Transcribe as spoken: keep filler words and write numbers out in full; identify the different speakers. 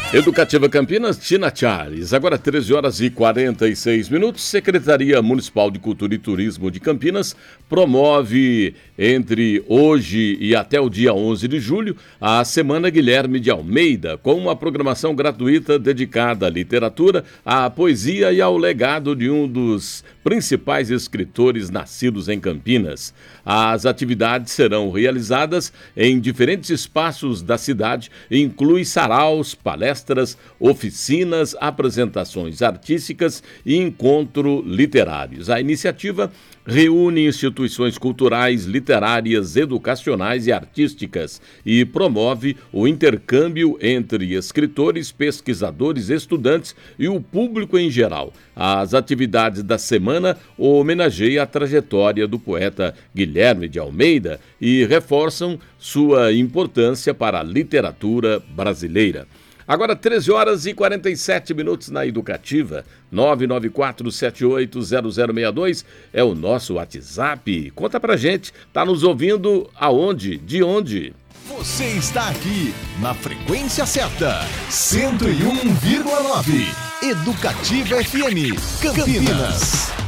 Speaker 1: Educativa Campinas, Tina Charles. Agora treze horas e quarenta e seis minutos. Secretaria Municipal de Cultura e Turismo de Campinas promove entre hoje e até o dia onze de julho a Semana Guilherme de Almeida, com uma programação gratuita dedicada à literatura, à poesia e ao legado de um dos principais escritores nascidos em Campinas. As atividades serão realizadas em diferentes espaços da cidade e inclui saraus, palestras, oficinas, apresentações artísticas e encontro literários. A iniciativa reúne instituições culturais, literárias, educacionais e artísticas e promove o intercâmbio entre escritores, pesquisadores, estudantes e o público em geral. As atividades da semana homenageiam a trajetória do poeta Guilherme de Almeida e reforçam sua importância para a literatura brasileira. Agora treze horas e quarenta e sete minutos na Educativa. nove nove quatro sete oito zero zero seis dois é o nosso WhatsApp. Conta pra gente, tá nos ouvindo aonde? De onde?
Speaker 2: Você está aqui na frequência certa, cento e um vírgula nove. Educativa F M Campinas.